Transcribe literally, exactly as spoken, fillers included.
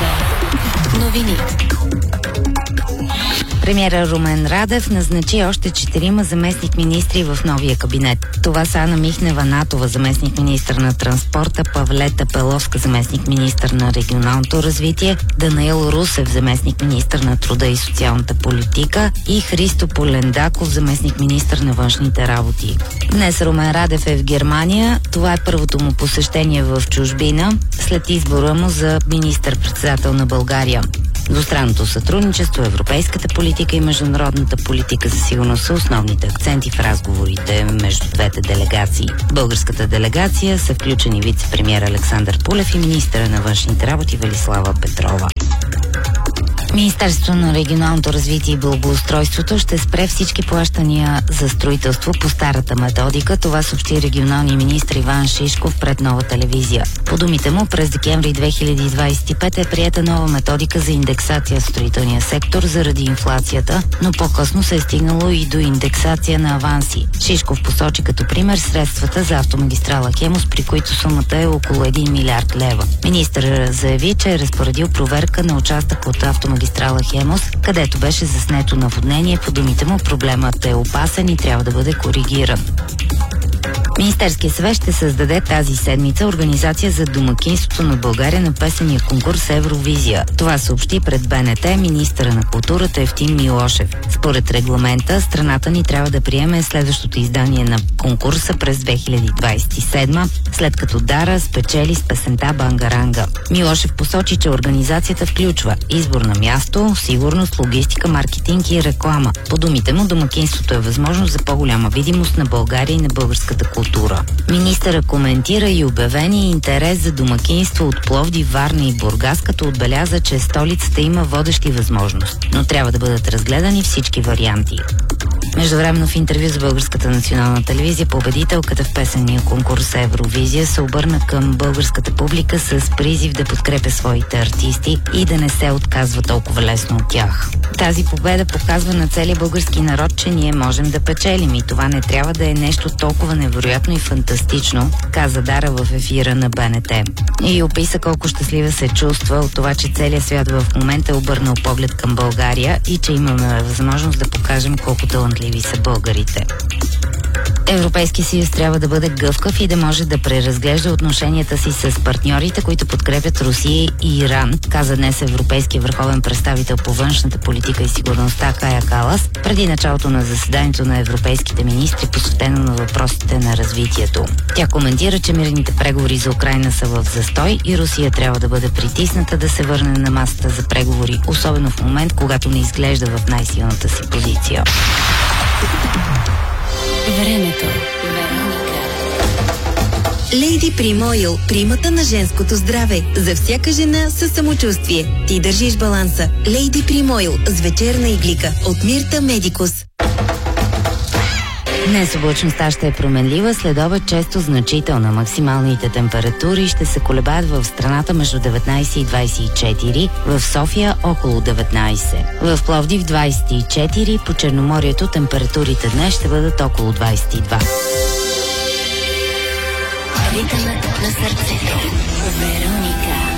Вероника. Новини. Премиерът Румен Радев назначи още четирима заместник-министри в новия кабинет. Това са Ана Михнева-Натова, заместник-министър на транспорта, Павлета Пеловска, заместник-министър на регионалното развитие, Данаил Русев, заместник-министър на труда и социалната политика и Христо Полендаков, заместник-министър на външните работи. Днес Румен Радев е в Германия. Това е първото му посещение в чужбина след избора му за министър-председател на България. Двустранното сътрудничество, европейската политика и международната политика за сигурност са основните акценти в разговорите между двете делегации. В българската делегация са включени вице-премиер Александър Пулев и министъра на външните работи Велислава Петрова. Министерството на регионалното развитие и благоустройството ще спре всички плащания за строителство по старата методика. Това съобщи регионалния министър Иван Шишков пред Нова телевизия. По думите му, през декември две хиляди двадесет и пета е приета нова методика за индексация в строителния сектор заради инфлацията, но по-късно се е стигнало и до индексация на аванси. Шишков посочи като пример средствата за автомагистрала Хемус, при които сумата е около един милиард лева. Министърът заяви, че е разпоредил проверка на участък от автомагистрала магистрала Хемус, където беше заснето наводнение. По думите му, проблемът е опасен и трябва да бъде коригиран. Министерският съвет ще създаде тази седмица организация за домакинството на България на песения конкурс Евровизия. Това съобщи пред БНТ министъра на културата Евтим Милошев. Според регламента, страната ни трябва да приеме следващото издание на конкурса през две хиляди двадесет и седма, след като Дара спечели с песента Бангаранга. Милошев посочи, че организацията включва избор на място, сигурност, логистика, маркетинг и реклама. По думите му, домакинството е възможност за по-голяма видимост на България и на българската култура. Министъра коментира и обявения интерес за домакинство от Пловдив, Варна и Бургас, като отбеляза, че столицата има водещи възможности, но трябва да бъдат разгледани всички варианти. Междувременно в интервю за Българската национална телевизия победителката в песения конкурс Евровизия се обърна към българската публика с призив да подкрепя своите артисти и да не се отказва толкова лесно от тях. Тази победа показва на целия български народ, че ние можем да печелим и това не трябва да е нещо толкова невероятно и фантастично, каза Дара в ефира на БНТ. И описа колко щастлива се чувства от това, че целият свят в момента е обърнал поглед към България и че имаме възможност да покажем колко талантливи са българите. Европейския съюз трябва да бъде гъвкав и да може да преразглежда отношенията си с партньорите, които подкрепят Русия и Иран, каза днес Европейския върховен представител по външната политика и сигурността Кая Калас преди началото на заседанието на европейските министри, посветено на въпросите на развитието. Тя коментира, че мирните преговори за Украйна са в застой и Русия трябва да бъде притисната да се върне на масата за преговори, особено в момент, когато не изглежда в най-силната си позиция. Времето. Вероника. Lady Prim Oil. Примата на женското здраве. За всяка жена със самочувствие. Ти държиш баланса. Lady Prim Oil с вечерна иглика от Мирта Медикус. Днес облачността ще е променлива, след обед често значителна. Максималните температури ще се колебаят в страната между деветнадесет и двадесет и четири, в София около деветнадесет. В Пловдив двадесет и четири, по Черноморието температурите днес ще бъдат около двадесет и два. Ритъмът на сърцето. Вероника.